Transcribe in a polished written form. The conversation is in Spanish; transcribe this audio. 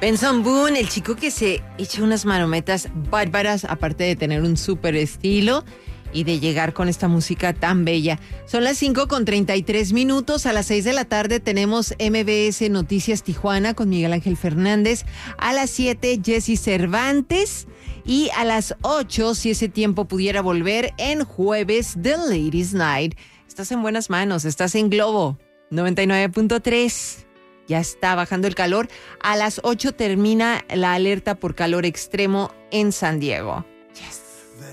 Benson Boone, el chico que se echa unas marometas bárbaras, aparte de tener un súper estilo y de llegar con esta música tan bella. Son las 5:33. A las 6 de la tarde tenemos MBS Noticias Tijuana con Miguel Ángel Fernández. A las 7, Jessy Cervantes. Y a las 8, si ese tiempo pudiera volver, en jueves, The Ladies Night. Estás en buenas manos, estás en Globo 99.3. Ya está bajando el calor. A las 8 termina la alerta por calor extremo en San Diego. Yes.